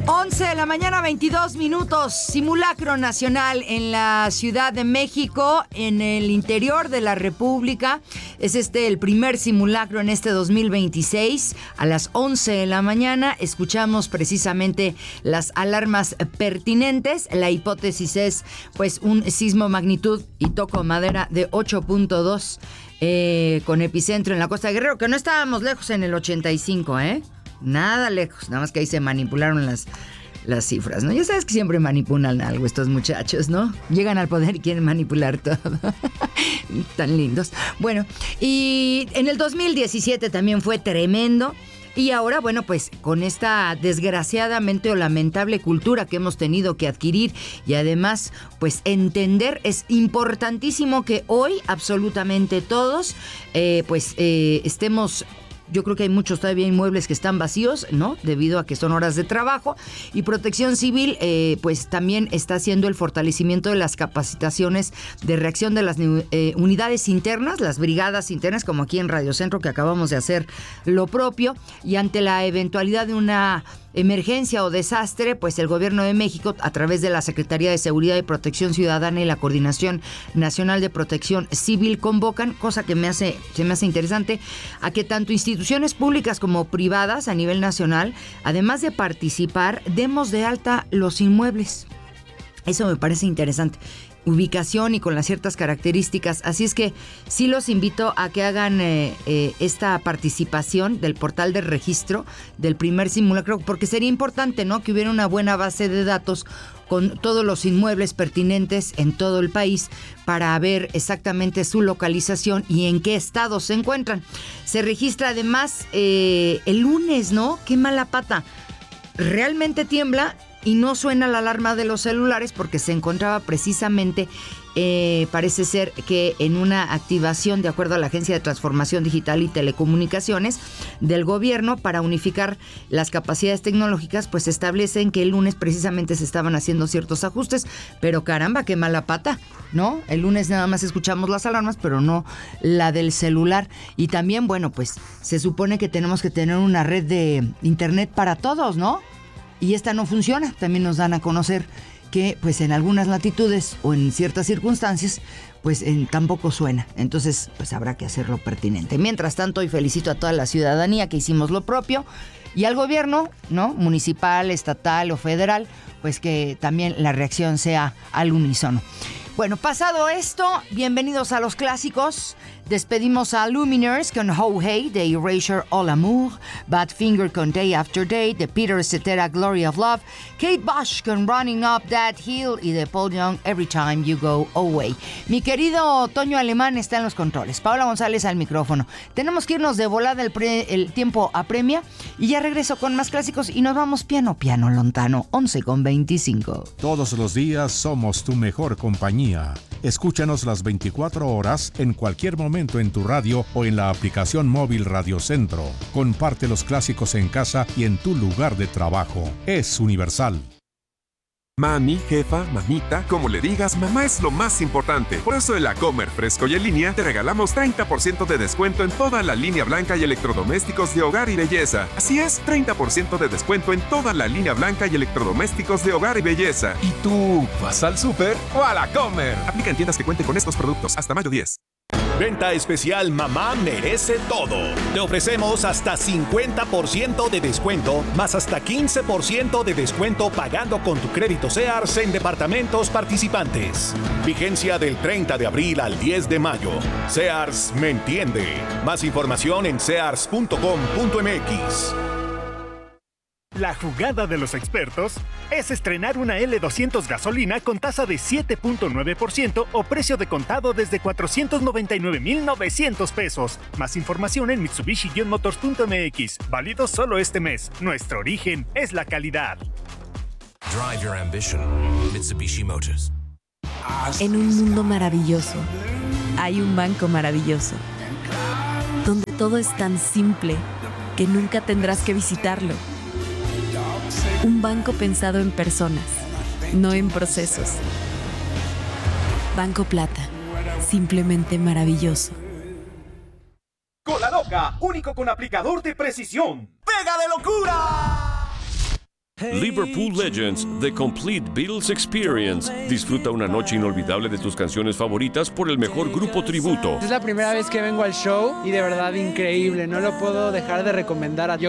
11 de la mañana, 22 minutos. Simulacro nacional en la Ciudad de México, en el interior de la República. Es el primer simulacro en este 2026. A las 11 de la mañana escuchamos precisamente las alarmas pertinentes. La hipótesis es, pues, un sismo magnitud, y toco madera, de 8.2 con epicentro en la Costa de Guerrero, que no estábamos lejos en el 85, Nada lejos, nada más que ahí se manipularon las cifras, ¿no? Ya sabes que siempre manipulan algo estos muchachos, ¿no? Llegan al poder y quieren manipular todo. Tan lindos. Bueno, y en el 2017 también fue tremendo. Y ahora, bueno, pues con esta desgraciadamente o lamentable cultura que hemos tenido que adquirir y además, pues entender, es importantísimo que hoy absolutamente todos, estemos... Yo creo que hay muchos todavía inmuebles que están vacíos, ¿no? Debido a que son horas de trabajo. Y Protección Civil, pues también está haciendo el fortalecimiento de las capacitaciones de reacción de las unidades internas, las brigadas internas, como aquí en Radio Centro, que acabamos de hacer lo propio. Y ante la eventualidad de una emergencia o desastre, pues el Gobierno de México, a través de la Secretaría de Seguridad y Protección Ciudadana y la Coordinación Nacional de Protección Civil, convocan, cosa que se me hace interesante, a que tanto instituciones públicas como privadas a nivel nacional, además de participar, demos de alta los inmuebles. Eso me parece interesante. Ubicación y con las ciertas características. Así es que sí los invito a que hagan esta participación del portal de registro del primer simulacro, porque sería importante, ¿no?, que hubiera una buena base de datos con todos los inmuebles pertinentes en todo el país para ver exactamente su localización y en qué estado se encuentran. Se registra además el lunes, ¿no? ¡Qué mala pata! Realmente tiembla y no suena la alarma de los celulares porque se encontraba precisamente, parece ser que en una activación, de acuerdo a la Agencia de Transformación Digital y Telecomunicaciones del gobierno, para unificar las capacidades tecnológicas, pues establecen que el lunes precisamente se estaban haciendo ciertos ajustes, pero caramba, qué mala pata, ¿no? El lunes nada más escuchamos las alarmas, pero no la del celular. Y también, bueno, pues se supone que tenemos que tener una red de internet para todos, ¿no? Y esta no funciona. También nos dan a conocer que, pues, en algunas latitudes o en ciertas circunstancias, pues tampoco suena. Entonces, pues habrá que hacerlo pertinente. Mientras tanto, hoy felicito a toda la ciudadanía que hicimos lo propio y al gobierno, ¿no?, municipal, estatal o federal, pues que también la reacción sea al unísono. Bueno, pasado esto, bienvenidos a los clásicos. Despedimos a Lumineers con Ho Hey de Erasure All Amour, Badfinger con Day After Day, de Peter Cetera Glory of Love, Kate Bush con Running Up That Hill y de Paul Young Every Time You Go Away. Mi querido Toño Alemán está en los controles, Paola González al micrófono. Tenemos que irnos de volada, el tiempo apremia, y ya regreso con más clásicos y nos vamos piano lontano, 11:25. Todos los días somos tu mejor compañía. Escúchanos las 24 horas en cualquier momento en tu radio o en la aplicación móvil Radio Centro. Comparte los clásicos en casa y en tu lugar de trabajo. Es universal. Mami, jefa, mamita, como le digas, mamá es lo más importante. Por eso en la Comer Fresco y en línea te regalamos 30% de descuento en toda la línea blanca y electrodomésticos de hogar y belleza. Así es, 30% de descuento en toda la línea blanca y electrodomésticos de hogar y belleza. ¿Y tú vas al súper o a la Comer? Aplica en tiendas que cuenten con estos productos hasta mayo 10. Venta especial Mamá Merece Todo. Te ofrecemos hasta 50% de descuento, más hasta 15% de descuento pagando con tu crédito Sears en departamentos participantes. Vigencia del 30 de abril al 10 de mayo. Sears me entiende. Más información en sears.com.mx. La jugada de los expertos es estrenar una L200 gasolina con tasa de 7.9% o precio de contado desde 499,900 pesos. Más información en Mitsubishi-motors.mx. Válido solo este mes. Nuestro origen es la calidad. Drive your ambition. Mitsubishi Motors. En un mundo maravilloso, hay un banco maravilloso, donde todo es tan simple que nunca tendrás que visitarlo. Un banco pensado en personas, no en procesos. Banco Plata, simplemente maravilloso. Cola Loca, único con aplicador de precisión. ¡Pega de locura! Liverpool Legends, The Complete Beatles Experience. Disfruta una noche inolvidable de tus canciones favoritas por el mejor grupo tributo. Es la primera vez que vengo al show y de verdad increíble. No lo puedo dejar de recomendar.